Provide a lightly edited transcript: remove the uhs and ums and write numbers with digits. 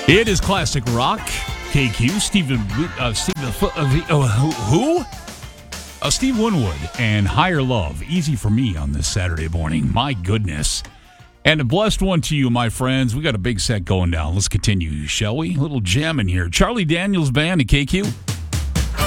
It is classic rock. KQ, Steve Winwood and Higher Love. Easy for me on this Saturday morning. My goodness. And a blessed one to you, my friends. We got a big set going down. Let's continue, shall we? A little jam in here. Charlie Daniels Band at KQ.